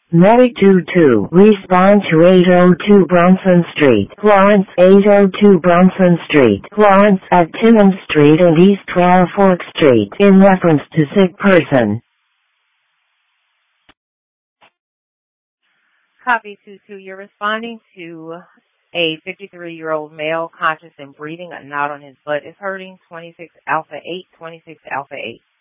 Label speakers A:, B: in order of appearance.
A: Medic 22, respond to 802 Bronson Street, Florence, 802 Bronson Street, Florence, at Timmins Street and East 12 Fork Street, in reference to sick person.
B: Copy 22. You're responding to a 53-year-old male, conscious and breathing. A knot on his butt is hurting. 26 Alpha 8, 26 Alpha 8.